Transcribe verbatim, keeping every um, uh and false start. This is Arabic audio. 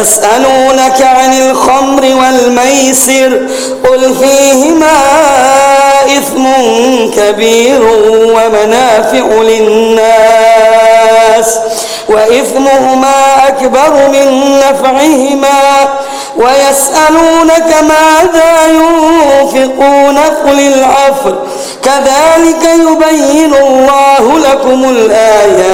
يسألونك عن الخمر والميسر قل فيهما إثم كبير ومنافع للناس وإثمهما أكبر من نفعهما ويسألونك ماذا ينفقون قل العفو كذلك يبين الله لكم الآيات